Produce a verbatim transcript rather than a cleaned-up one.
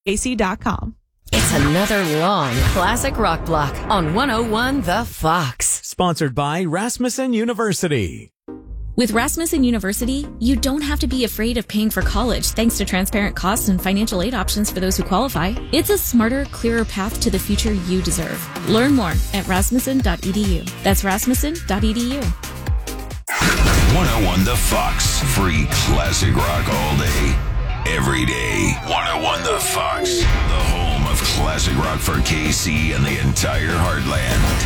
A C dot com. It's another long classic rock block on one oh one The Fox. Sponsored by Rasmussen University. With Rasmussen University, you don't have to be afraid of paying for college thanks to transparent costs and financial aid options for those who qualify. It's a smarter, clearer path to the future you deserve. Learn more at rasmussen dot e d u. That's rasmussen dot e d u. one oh one The Fox. Free classic rock all day, every day. one oh one The Fox. The home of classic rock for K C and the entire heartland.